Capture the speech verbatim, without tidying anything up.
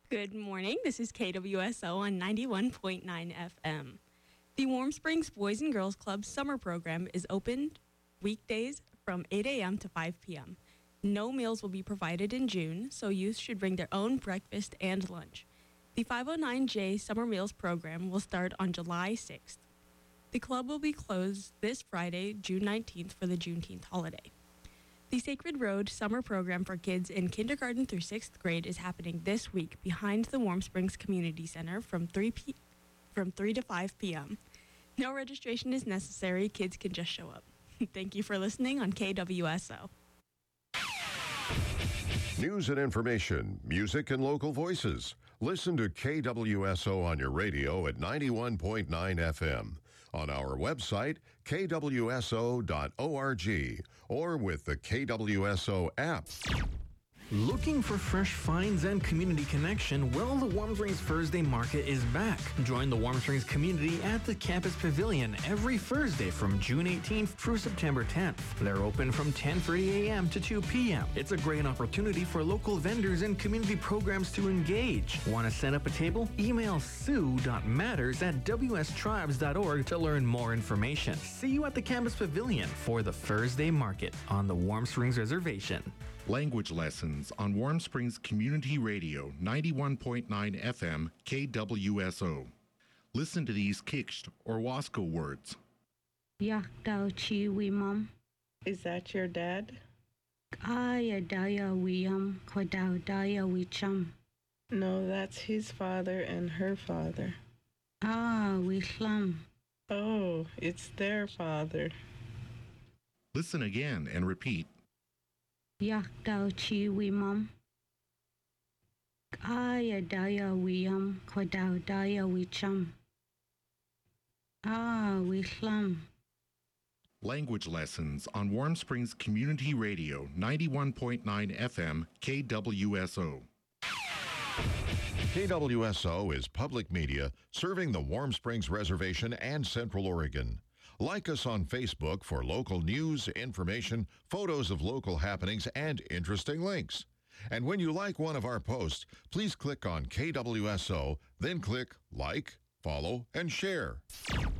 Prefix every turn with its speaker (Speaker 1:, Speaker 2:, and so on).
Speaker 1: Good morning. This is K W S O on ninety-one point nine F M. The Warm Springs Boys and Girls Club summer program is open weekdays from eight a.m. to five p.m. No meals will be provided in June, so youth should bring their own breakfast and lunch. The five oh nine J Summer Meals program will start on July sixth. The club will be closed this Friday, June nineteenth, for the Juneteenth holiday. The Sacred Road summer program for kids in kindergarten through sixth grade is happening this week behind the Warm Springs Community Center from three p- from three to five p.m. No registration is necessary. Kids can just show up. Thank you for listening on K W S O.
Speaker 2: News and information, music and local voices. Listen to K W S O on your radio at ninety-one point nine F M, on our website, K W S O dot org, or with the K W S O app.
Speaker 3: Looking for fresh finds and community connection? Well, the Warm Springs Thursday Market is back. Join the Warm Springs community at the Campus Pavilion every Thursday from June eighteenth through September tenth. They're open from ten thirty a.m. to two p.m. It's a great opportunity for local vendors and community programs to engage. Want to set up a table? Email sue dot matters at w s tribes dot org to learn more information. See you at the Campus Pavilion for the Thursday Market on the Warm Springs Reservation.
Speaker 4: Language lessons on Warm Springs Community Radio, ninety-one point nine F M, K W S O. Listen to these Kikst or Wasco words.
Speaker 5: Yakdao chi wimam.
Speaker 6: Is that your dad?
Speaker 5: Aya daya wiyam kwadao daya wicham.
Speaker 6: No, that's his father and her father.
Speaker 5: Ah, wishlam.
Speaker 6: Oh, it's their father.
Speaker 4: Listen again and repeat.
Speaker 5: Yakdao chi wimam. Aya daya wiyam kwadao daya wicham. Ah, wishlam.
Speaker 4: Language lessons on Warm Springs Community Radio, ninety-one point nine F M, K W S O.
Speaker 2: K W S O is public media serving the Warm Springs Reservation and Central Oregon. Like us on Facebook for local news, information, photos of local happenings, and interesting links. And when you like one of our posts, please click on K W S O, then click like, follow, and share.